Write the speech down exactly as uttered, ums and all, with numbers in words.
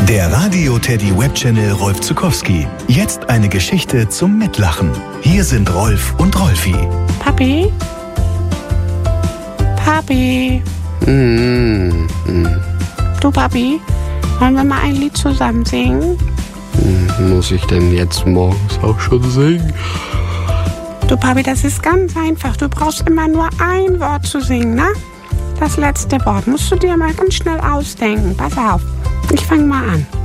Der Radio-Teddy-Webchannel Rolf Zuckowski. Jetzt eine Geschichte zum Mitlachen. Hier sind Rolf und Rolfi. Papi? Papi? Mm, mm. Du, Papi, wollen wir mal ein Lied zusammen singen? Mm, muss ich denn jetzt morgens auch schon singen? Du, Papi, das ist ganz einfach. Du brauchst immer nur ein Wort zu singen, ne? Das letzte Wort musst du dir mal ganz schnell ausdenken. Pass auf, ich fange mal an.